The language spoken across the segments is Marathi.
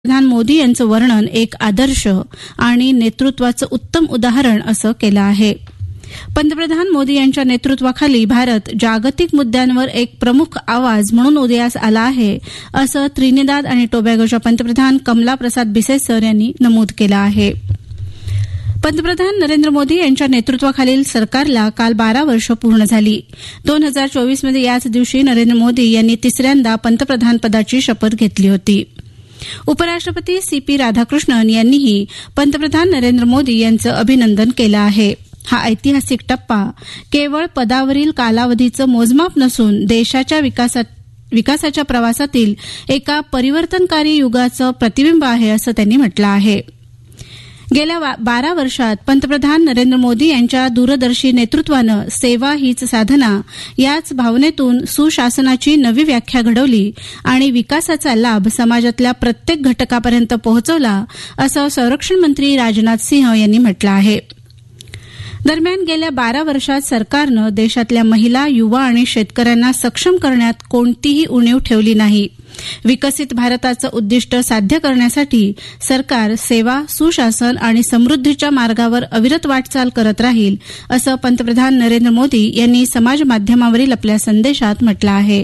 पंतप्रधान मोदी यांचं वर्णन एक आदर्श आणि नेतृत्वाचं उत्तम उदाहरण असं केलं आहे. पंतप्रधान मोदी यांच्या नेतृत्वाखाली भारत जागतिक मुद्द्यांवर एक प्रमुख आवाज म्हणून उदयास आला आहे, असं त्रिनिदाद आणि टोबॅगोच्या पंतप्रधान कमला प्रसाद बिसेसर यांनी नमूद केलं आहे. पंतप्रधान नरेंद्र मोदी यांच्या नेतृत्वाखालील सरकारला काल 12 वर्ष पूर्ण झाली. 2024 मध्ये याच दिवशी नरेंद्र मोदी यांनी तिसऱ्यांदा पंतप्रधान पदाची शपथ घेतली होती. उपराष्ट्रपती CP राधाकृष्णन यांनीही पंतप्रधान नरेंद्र मोदी यांचं अभिनंदन केलं आहे. हा ऐतिहासिक टप्पा केवळ पदावरील कालावधीचं मोजमाप नसून देशाच्या विकासाच्या प्रवासातील एका परिवर्तनकारी युगाचं प्रतिबिंब आहे, असं त्यांनी म्हटलं आहे. गेल्या 12 वर्षात पंतप्रधान नरेंद्र मोदी यांच्या दूरदर्शी नेतृत्वानं सेवा हीच साधना याच भावनेतून सुशासनाची नवी व्याख्या घडवली आणि विकासाचा लाभ समाजातल्या प्रत्येक घटकापर्यंत पोहोचवला, असं संरक्षण मंत्री राजनाथ सिंह यांनी म्हटलं आहे. दरम्यान गेल्या 12 वर्षात सरकारनं देशातल्या महिला, युवा आणि शेतकऱ्यांना सक्षम करण्यात कोणतीही उणीव ठेवली नाही. विकसित भारताचं उद्दिष्ट साध्य करण्यासाठी सरकार सेवा, सुशासन आणि समृद्धीच्या मार्गावर अविरत वाटचाल करत राहील, असं पंतप्रधान नरेंद्र मोदी यांनी समाज माध्यमावरील आपल्या संदेशात म्हटलं आहे.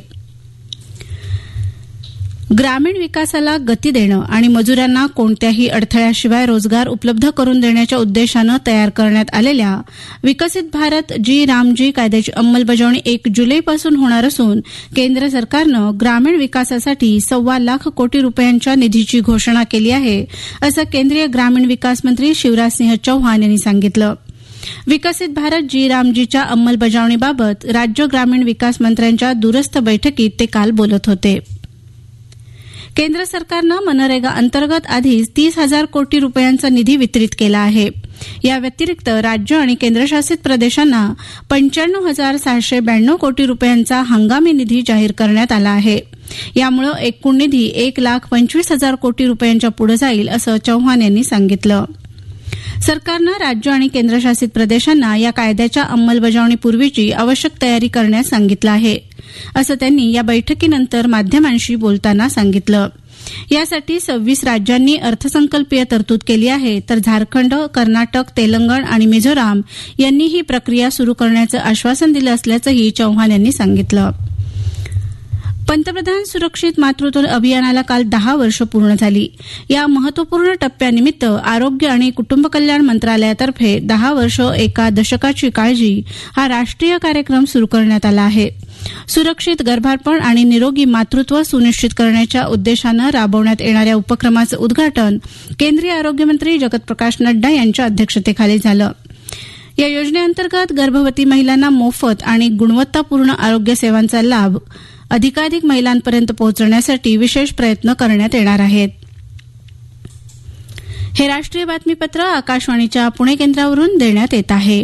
ग्रामीण विकासाला गती देणं आणि मजुरांना कोणत्याही अडथळ्याशिवाय रोजगार उपलब्ध करून देण्याच्या उद्देशानं तयार करण्यात आलेल्या विकसित भारत रामजी कायद्याची अंमलबजावणी 1 जुलैपासून होणार असून केंद्र सरकारनं ग्रामीण विकासासाठी 1.25 लाख कोटी रुपयांच्या निधीची घोषणा केली आहे, असं केंद्रीय ग्रामीण विकास मंत्री शिवराजसिंह चौहान यांनी सांगितलं. विकसित भारत रामजीच्या अंमलबजावणीबाबत राज्य ग्रामीण विकास मंत्र्यांच्या दूरस्थ बैठकीत ते काल बोलत होते. केंद्र सरकारनं मनरेगा अंतर्गत आधीच 30,000 कोटी रुपयांचा निधी वितरित केला आहे. या व्यतिरिक्त राज्य आणि केंद्रशासित प्रदेशांना 95,692 कोटी रुपयांचा हंगामी निधी जाहीर करण्यात आला आहे. यामुळे एकूण निधी 1,25,000 कोटी रुपयांच्या पुढे जाईल, असं चौहान यांनी सांगितलं. सरकारनं राज्य आणि केंद्रशासित प्रदेशांना या कायद्याच्या अंमलबजावणीपूर्वीची आवश्यक तयारी करण्यास सांगितलं आहे, असं त्यांनी या बैठकीनंतर माध्यमांशी बोलताना सांगितलं. यासाठी 26 राज्यांनी अर्थसंकल्पीय तरतूद केली आहे, तर झारखंड, कर्नाटक, तेलंगण आणि मिझोराम यांनी ही प्रक्रिया सुरू करण्याचं आश्वासन दिलं असल्याचंही चौहान यांनी सांगितलं. पंतप्रधान सुरक्षित मातृत्व अभियानाला काल 10 वर्ष पूर्ण झाली. या महत्वपूर्ण टप्प्यानिमित्त आरोग्य आणि कुटुंब कल्याण मंत्रालयातर्फे 10 वर्ष एका दशकाची काळजी हा राष्ट्रीय कार्यक्रम सुरू करण्यात आला आहे. सुरक्षित गर्भारपण आणि निरोगी मातृत्व सुनिश्चित करण्याच्या उद्देशानं राबवण्यात येणाऱ्या उपक्रमाचं उद्घाटन केंद्रीय आरोग्यमंत्री जगत प्रकाश नड्डा यांच्या अध्यक्षतेखाली झालं. या योजनेअंतर्गत गर्भवती महिलांना मोफत आणि गुणवत्तापूर्ण आरोग्य सेवांचा लाभ अधिकाधिक महिलांपर्यंत पोहोचवण्यासाठी विशेष प्रयत्न करण्यात येणार आहेत. हे राष्ट्रीय बातमीपत्र आकाशवाणीच्या पुणे केंद्रावरून देण्यात येत आहे.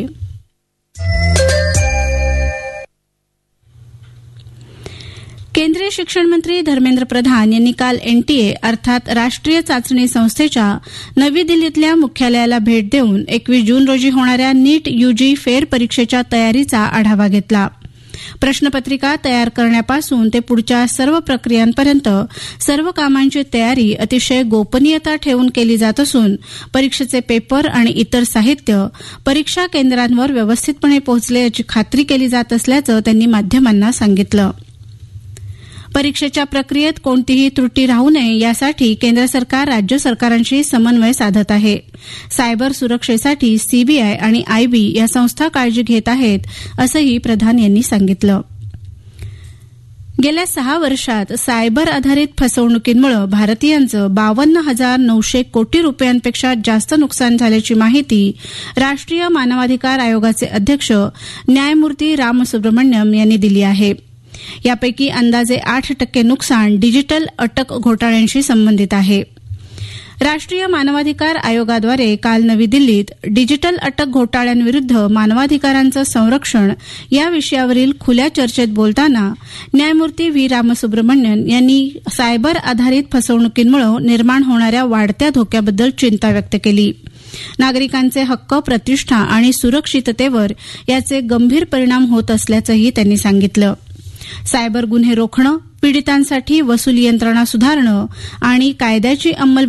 केंद्रीय शिक्षण मंत्री धर्मेंद्र प्रधान यांनी काल NTA अर्थात राष्ट्रीय चाचणी संस्थेच्या नवी दिल्लीतल्या मुख्यालयाला भेट देऊन 21 जून रोजी होणाऱ्या नीट UG फेर परीक्षेच्या तयारीचा आढावा घेतला. प्रश्नपत्रिका तयार करण्यापासून ते पुढच्या सर्व प्रक्रियांपर्यंत सर्व कामांची तयारी अतिशय गोपनीयता ठेवून केली जात असून परीक्षेचे पेपर आणि इतर साहित्य परीक्षा केंद्रांवर व्यवस्थितपणे पोहोचले याची खात्री केली जात असल्याचं त्यांनी माध्यमांना सांगितलं. परीक्षेच्या प्रक्रियेत कोणतीही त्रुटी राहू नये यासाठी केंद्र सरकार राज्य सरकारांशी समन्वय साधत आहे. सायबर सुरक्षेसाठी CBI आणि IB या संस्था काळजी घेत आहेत, असंही प्रधान यांनी सांगितलं. गेल्या 6 वर्षात सायबर आधारित फसवणुकींमुळे भारतीयांचं 52,900 कोटी रुपयांपेक्षा जास्त नुकसान झाल्याची माहिती राष्ट्रीय मानवाधिकार आयोगाचे अध्यक्ष न्यायमूर्ती रामसुब्रमण्यम यांनी दिली आहे. यापैकी अंदाजे 8% नुकसान डिजिटल अटक घोटाळ्यांशी संबंधित आहे. राष्ट्रीय मानवाधिकार आयोगाद्वारे काल नवी दिल्लीत डिजिटल अटक घोटाळ्यांविरुद्ध मानवाधिकारांचं संरक्षण या विषयावरील खुल्या चर्चेत बोलताना न्यायमूर्ती व्ही रामसुब्रमण्यन यांनी सायबर आधारित फसवणुकींमुळे निर्माण होणाऱ्या वाढत्या धोक्याबद्दल चिंता व्यक्त केली. नागरिकांचे हक्क, प्रतिष्ठा आणि सुरक्षिततेवर याचे गंभीर परिणाम होत असल्याचंही त्यांनी सांगितलं. सायबर गुन्हे रोखणं, पीडितांसाठी वसुली यंत्रणा सुधारणं आणि कायद्याची अंमलबजावणी